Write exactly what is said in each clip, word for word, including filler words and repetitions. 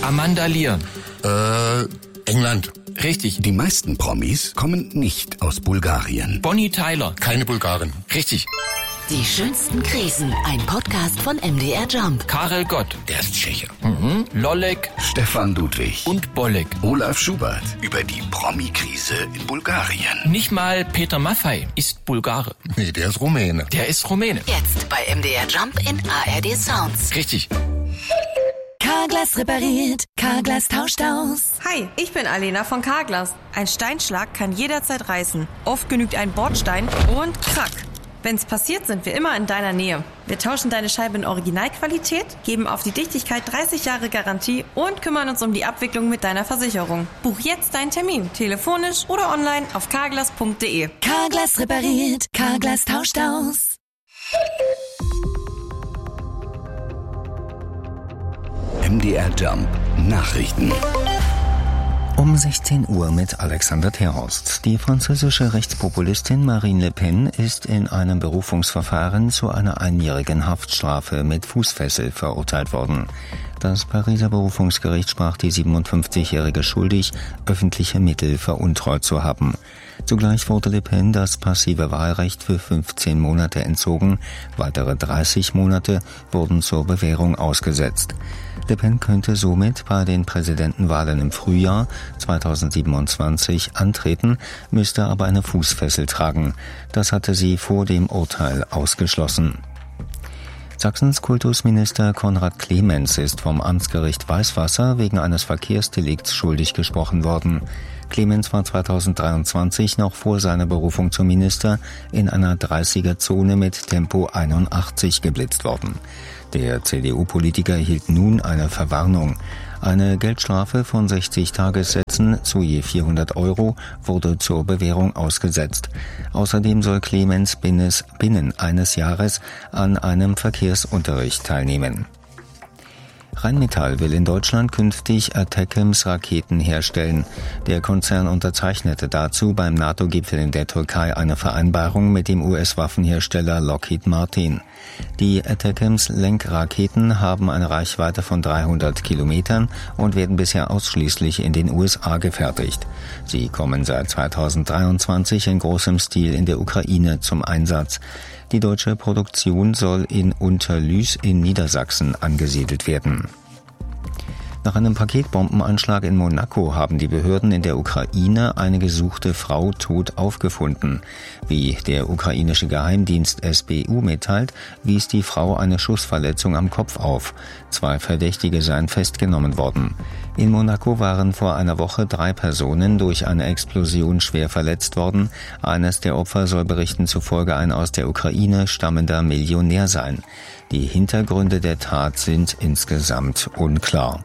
Amanda Lear. Äh, England. Richtig. Die meisten Promis kommen nicht aus Bulgarien. Bonnie Tyler. Keine Bulgarin. Richtig. Die schönsten Krisen. Ein Podcast von M D R Jump. Karel Gott. Der ist Tscheche. Mhm. Lollek. Stefan Ludwig. Und Bollek. Olaf Schubert über die Promi-Krise in Bulgarien. Nicht mal Peter Maffay ist Bulgare. Nee, der ist Rumäne. Der ist Rumäne. Jetzt bei M D R Jump in A R D Sounds. Richtig. Carglass repariert, Carglass tauscht aus. Hi, ich bin Alena von Carglass. Ein Steinschlag kann jederzeit reißen. Oft genügt ein Bordstein und krack. Wenn's passiert, sind wir immer in deiner Nähe. Wir tauschen deine Scheibe in Originalqualität, geben auf die Dichtigkeit dreißig Jahre Garantie und kümmern uns um die Abwicklung mit deiner Versicherung. Buch jetzt deinen Termin, telefonisch oder online auf carglass punkt de. Carglass repariert, Carglass tauscht aus. M D R Jump Nachrichten. Um sechzehn Uhr mit Alexander Terhorst. Die französische Rechtspopulistin Marine Le Pen ist in einem Berufungsverfahren zu einer einjährigen Haftstrafe mit Fußfessel verurteilt worden. Das Pariser Berufungsgericht sprach die siebenundfünfzigjährige schuldig, öffentliche Mittel veruntreut zu haben. Zugleich wurde Le Pen das passive Wahlrecht für fünfzehn Monate entzogen. Weitere dreißig Monate wurden zur Bewährung ausgesetzt. Le Pen könnte somit bei den Präsidentenwahlen im Frühjahr zweitausendsiebenundzwanzig antreten, müsste aber eine Fußfessel tragen. Das hatte sie vor dem Urteil ausgeschlossen. Sachsens Kultusminister Konrad Clemens ist vom Amtsgericht Weißwasser wegen eines Verkehrsdelikts schuldig gesprochen worden. Clemens war zweitausenddreiundzwanzig noch vor seiner Berufung zum Minister in einer dreißiger-Zone mit Tempo einundachtzig geblitzt worden. Der C D U-Politiker erhielt nun eine Verwarnung. Eine Geldstrafe von sechzig Tagessätzen zu je vierhundert Euro wurde zur Bewährung ausgesetzt. Außerdem soll Clemens binnen eines Jahres an einem Verkehrsunterricht teilnehmen. Rheinmetall will in Deutschland künftig Attackams Raketen herstellen. Der Konzern unterzeichnete dazu beim NATO-Gipfel in der Türkei eine Vereinbarung mit dem U S-Waffenhersteller Lockheed Martin. Die Attackams Lenkraketen haben eine Reichweite von dreihundert Kilometern und werden bisher ausschließlich in den U S A gefertigt. Sie kommen seit zweitausenddreiundzwanzig in großem Stil in der Ukraine zum Einsatz. Die deutsche Produktion soll in Unterlüß in Niedersachsen angesiedelt werden. Nach einem Paketbombenanschlag in Monaco haben die Behörden in der Ukraine eine gesuchte Frau tot aufgefunden. Wie der ukrainische Geheimdienst S B U mitteilt, wies die Frau eine Schussverletzung am Kopf auf. Zwei Verdächtige seien festgenommen worden. In Monaco waren vor einer Woche drei Personen durch eine Explosion schwer verletzt worden. Eines der Opfer soll Berichten zufolge ein aus der Ukraine stammender Millionär sein. Die Hintergründe der Tat sind insgesamt unklar.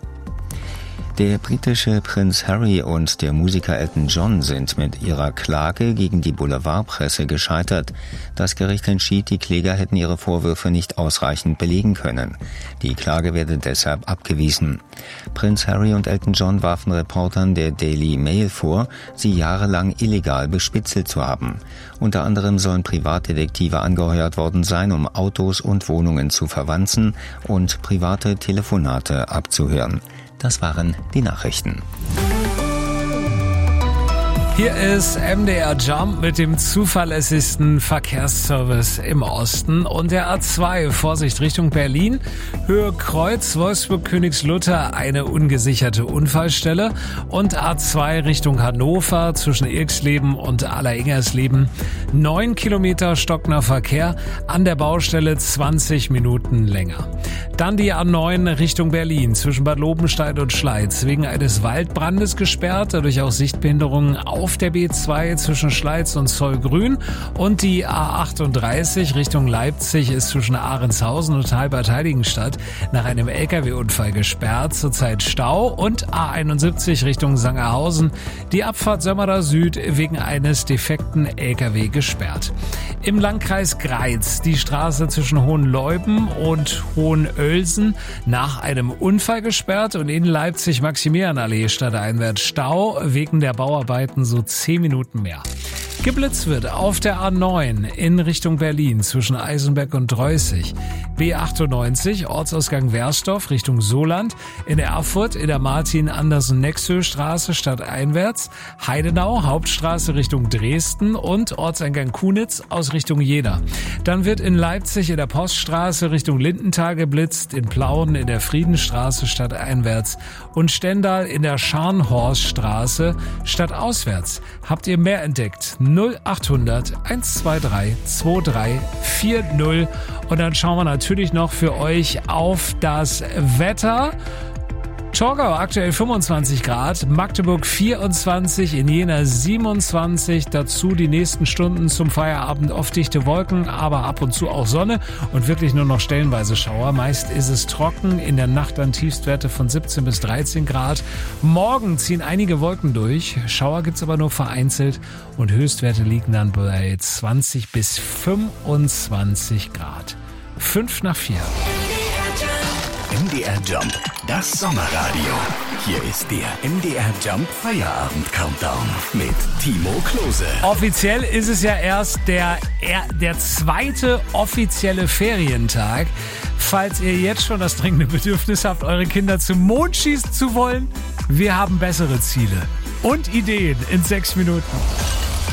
Der britische Prinz Harry und der Musiker Elton John sind mit ihrer Klage gegen die Boulevardpresse gescheitert. Das Gericht entschied, die Kläger hätten ihre Vorwürfe nicht ausreichend belegen können. Die Klage werde deshalb abgewiesen. Prinz Harry und Elton John warfen Reportern der Daily Mail vor, sie jahrelang illegal bespitzelt zu haben. Unter anderem sollen Privatdetektive angeheuert worden sein, um Autos und Wohnungen zu verwanzen und private Telefonate abzuhören. Das waren die Nachrichten. Hier ist M D R Jump mit dem zuverlässigsten Verkehrsservice im Osten und der A zwei. Vorsicht Richtung Berlin, Höhe Kreuz, Wolfsburg-Königslutter, eine ungesicherte Unfallstelle und A zwei Richtung Hannover zwischen Ilksleben und Alleringers-Leben. Neun Kilometer stockender Verkehr, an der Baustelle zwanzig Minuten länger. Dann die A neun Richtung Berlin zwischen Bad Lobenstein und Schleiz, wegen eines Waldbrandes gesperrt, dadurch auch Sichtbehinderungen auf der B zwei zwischen Schleiz und Zollgrün und die A achtunddreißig Richtung Leipzig ist zwischen Ahrenshausen und Halbert-Heiligenstadt nach einem L K W-Unfall gesperrt, zurzeit Stau und A einundsiebzig Richtung Sangerhausen, die Abfahrt Sömmerda Süd wegen eines defekten L K W gesperrt. Im Landkreis Greiz die Straße zwischen Hohenleuben und Hohenölsen nach einem Unfall gesperrt und in Leipzig Maximilianallee stadteinwärts Stau wegen der Bauarbeiten so zehn Minuten mehr. Geblitzt wird auf der A neun in Richtung Berlin zwischen Eisenberg und Dreußig. B achtundneunzig, Ortsausgang Werstoff Richtung Soland. In Erfurt in der Martin-Andersen-Nexö-Straße stadteinwärts. Heidenau, Hauptstraße Richtung Dresden und Ortseingang Kunitz aus Richtung Jena. Dann wird in Leipzig in der Poststraße Richtung Lindenthal geblitzt. In Plauen in der Friedenstraße stadteinwärts. Und Stendal in der Scharnhorststraße stadtauswärts. Habt ihr mehr entdeckt? null achthundert hundertzweiundzwanzig drei vier null. Und dann schauen wir natürlich noch für euch auf das Wetter. Torgau aktuell fünfundzwanzig Grad, Magdeburg vierundzwanzig, in Jena siebenundzwanzig. Dazu die nächsten Stunden zum Feierabend oft dichte Wolken, aber ab und zu auch Sonne und wirklich nur noch stellenweise Schauer. Meist ist es trocken, in der Nacht dann Tiefstwerte von siebzehn bis dreizehn Grad. Morgen ziehen einige Wolken durch, Schauer gibt's aber nur vereinzelt und Höchstwerte liegen dann bei zwanzig bis fünfundzwanzig Grad. Fünf nach vier. M D R Jump, das Sommerradio. Hier ist der M D R Jump Feierabend Countdown mit Timo Klose. Offiziell ist es ja erst der, der zweite offizielle Ferientag. Falls ihr jetzt schon das dringende Bedürfnis habt, eure Kinder zum Mond schießen zu wollen, wir haben bessere Ziele und Ideen in sechs Minuten.